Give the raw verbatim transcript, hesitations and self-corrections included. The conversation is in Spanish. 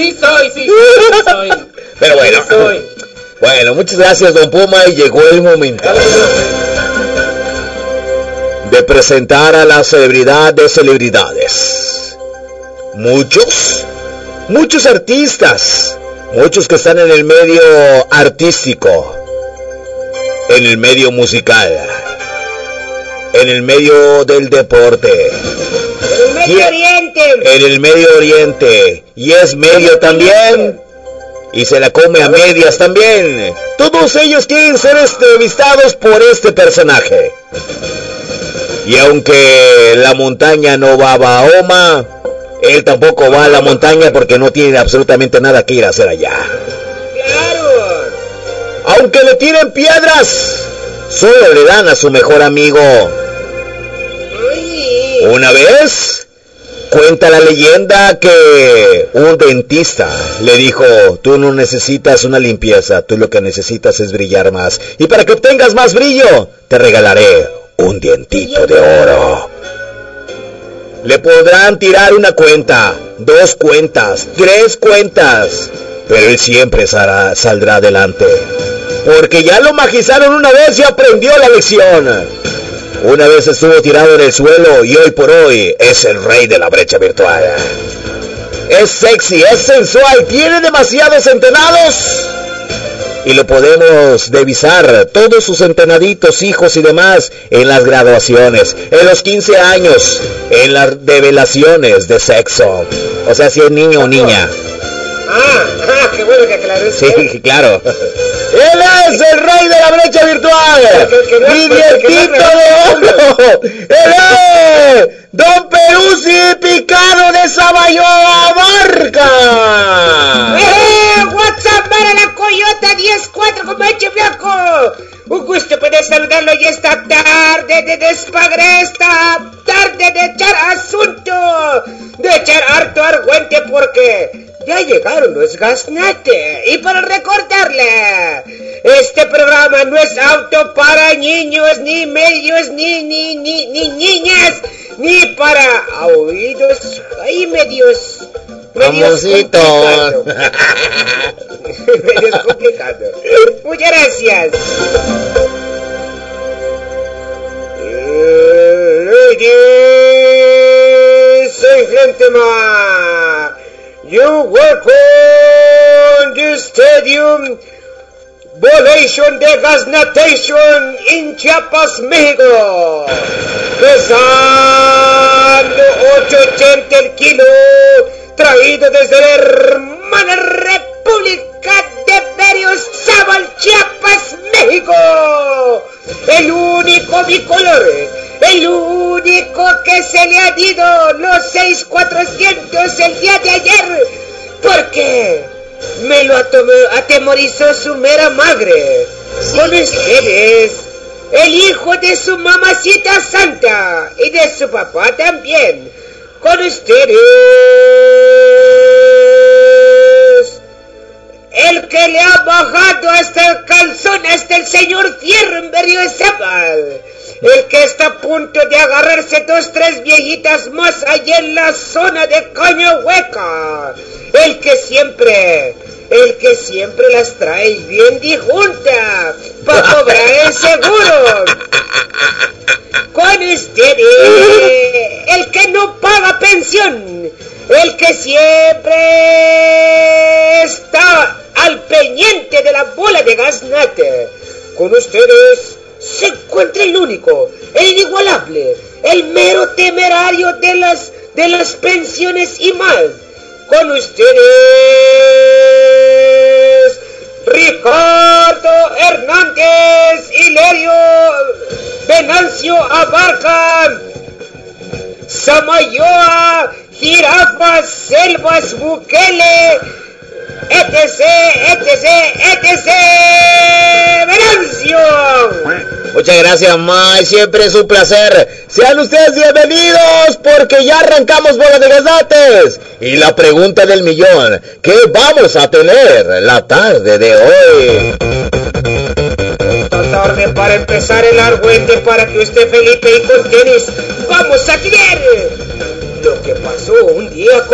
sí soy, sí, sí soy. Pero bueno, sí soy. Bueno, muchas gracias, don Puma, y llegó el momento de presentar a la celebridad de celebridades. Muchos, muchos artistas, muchos que están en el medio artístico, en el medio musical, en el medio del deporte, en el Medio Oriente, en el Medio Oriente, y es medio también, y se la come a medias también. Todos ellos quieren ser entrevistados por este personaje. Y aunque la montaña no va a Bahoma, él tampoco va a la montaña porque no tiene absolutamente nada que ir a hacer allá. Claro. Aunque le tiren piedras, solo le dan a su mejor amigo. Ay. Una vez, cuenta la leyenda que un dentista le dijo: tú no necesitas una limpieza, tú lo que necesitas es brillar más. Y para que obtengas más brillo, te regalaré un dientito de oro. Le podrán tirar una cuenta, dos cuentas, tres cuentas, pero él siempre saldrá, saldrá adelante, porque ya lo magistraron una vez y aprendió la lección. Una vez estuvo tirado en el suelo y hoy por hoy es el rey de la brecha virtual. Es sexy, es sensual, tiene demasiados entrenados y lo podemos divisar, todos sus entrenaditos, hijos y demás, en las graduaciones, en los quince años, en las develaciones de sexo. O sea, si es niño o niña. Ah, ah, qué bueno que aclaraste. Sí, claro. Él es el rey de la brecha virtual. Mi dientito de oro. Él es Don Peruzzi Picado de Sabayoa Barca. ¡Eh! WhatsApp para la Coyota diez cuatro con Meche Blanco. Un gusto poder saludarlo y esta tarde de despagresta, tarde de echar asunto, de echar harto argüente porque ya llegaron los Gaznate. Y para recordarle, este programa no es auto para niños, ni medios, ni, ni, ni, ni niñas, ni para oídos ahí medios. Amorcito. Medios complicados. Muchas gracias. Ladies and gentlemen, you welcome the stadium Volation de Gaznatation in Chiapas, México. Pesando ochocientos ochenta el kilo, traído desde la hermana República de Berriozábal, Chiapas, México. El único bicolor, el único que se le ha ido los seis cuatrocientos el día de ayer, porque me lo atemorizó su mera madre. Con ustedes, el hijo de su mamacita santa y de su papá también. Con ustedes, el que le ha bajado hasta el calzón, hasta el señor Fierro en Berriozábal, el que está a punto de agarrarse dos, tres viejitas más allá en la zona de Caña Hueca, el que siempre, el que siempre las trae bien dijunta para cobrar el seguro. Con ustedes, el que no paga pensión, el que siempre está al pendiente de la bola de Gaznate. Con ustedes se encuentra el único, el inigualable, el mero temerario de las, de las pensiones y más. Con ustedes, Ricardo Hernández Hilerio Venancio Abarca, Samayoa, Jirafas, Selvas, Bukele, etc, etc, etc, Venancio. Muchas gracias, May, siempre es un placer. Sean ustedes bienvenidos porque ya arrancamos Bola de Gaznates. Y la pregunta del millón, ¿qué vamos a tener la tarde de hoy? Esta tarde para empezar el argüente para que usted Felipe y con tenis vamos a tener lo que pasó un día con